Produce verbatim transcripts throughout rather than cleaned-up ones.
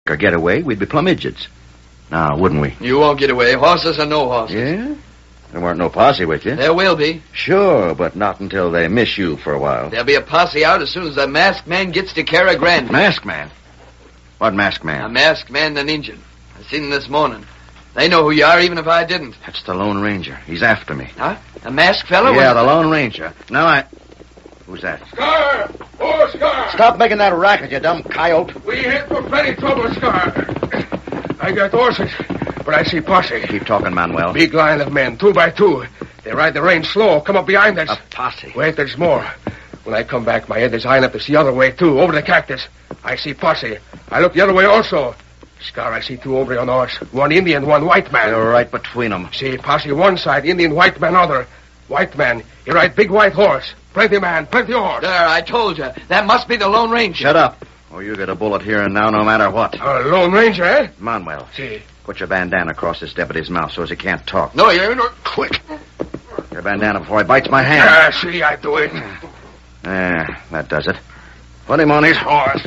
or get away, we'd be plumb idiots. Now, wouldn't we? You won't get away, horses or no horses. Yeah? There weren't no posse with you. There will be. Sure, but not until they miss you for a while. There'll be a posse out as soon as the masked man gets to Cara Grande. Masked man? What masked man? A masked man and an Injun. I seen him this morning. They know who you are, even if I didn't. That's the Lone Ranger. He's after me. Huh? A masked fellow? Yeah, the Lone Ranger. Now I... Who's that? Scar! Oh, Scar! Stop making that racket, you dumb coyote. We hit for plenty trouble, Scar. I got horses, but I see posse. Keep talking, Manuel. Big line of men, two by two. They ride the range slow, come up behind us. A posse. Wait, there's more. When I come back, my head is eyeing up to see the other way, too, over the cactus. I see posse. I look the other way also. Scar, I see two hombres on horse. One Indian, one white man. You're right between them. See, posse one side, Indian, white man other. White man, he ride big white horse. Plenty man, plenty horse. There, I told you. That must be the Lone Ranger. Shut up, or you get a bullet here and now no matter what. A uh, Lone Ranger, eh? Manuel. See. Put your bandana across this deputy's mouth so as he can't talk. No, you're not. Quick. Your bandana before he bites my hand. Ah, see, I do it. There, that does it. Put him on his horse.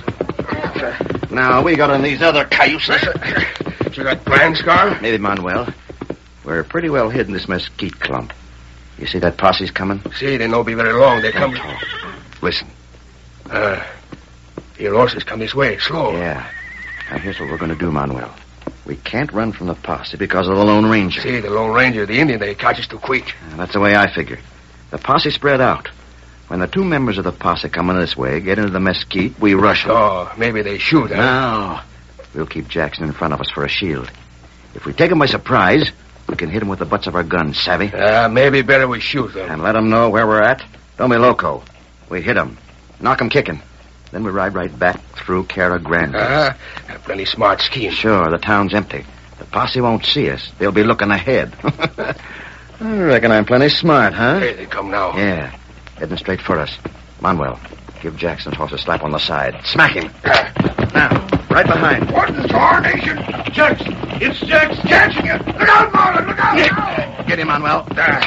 Now, we got on these other cayuses. You got plans, Scar? Maybe, Manuel. We're pretty well hid in this mesquite clump. You see that posse's coming? See, they don't be very long. They come... Listen. Uh, your horses come this way, slow. Yeah. Now, here's what we're going to do, Manuel. We can't run from the posse because of the Lone Ranger. See, the Lone Ranger, the Indian, they catch us too quick. Uh, that's the way I figure. The posse spread out. When the two members of the posse coming this way get into the mesquite, we rush them. Oh, maybe they shoot, huh? No. We'll keep Jackson in front of us for a shield. If we take him by surprise, we can hit him with the butts of our guns, savvy? Uh, maybe better we shoot them. And let them know where we're at. Don't be loco. We hit them. Knock them kicking. Then we ride right back through Cara Grande. Uh-huh. A plenty smart scheme. Sure, the town's empty. The posse won't see us. They'll be looking ahead. I reckon I'm plenty smart, huh? Here they come now. Yeah. Heading straight for us. Manuel, give Jackson's horse a slap on the side. Smack him. Now, right behind. What in tarnation? Jackson! It's Jackson! Catching it! Look out, Marlon! Look out! Yeah. Get him, Manuel.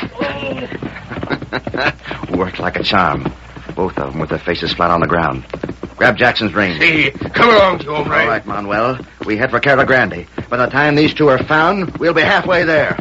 Worked like a charm. Both of them with their faces flat on the ground. Grab Jackson's reins. See, come along, you hombre. All right, Manuel. We head for Cara Grande. By the time these two are found, we'll be halfway there.